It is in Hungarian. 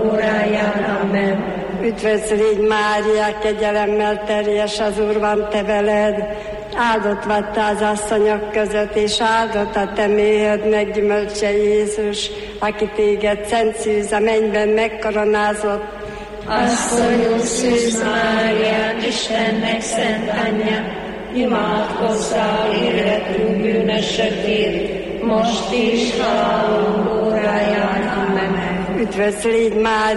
óráján. Amen. Üdvözl légy, Mária, kegyelemmel teljes, az Úr van te veled, áldott vagy te az asszonyok között, és áldott a te méhed meggyümölcse Jézus, aki téged szent szűz a mennyben megkoronázott. Asszonyú Szűz Márián, Istennek szent anyja, imádkozz érhetünk bűnösökért, most is halálunk óráján. Amen. Üdvözl légy, Mária,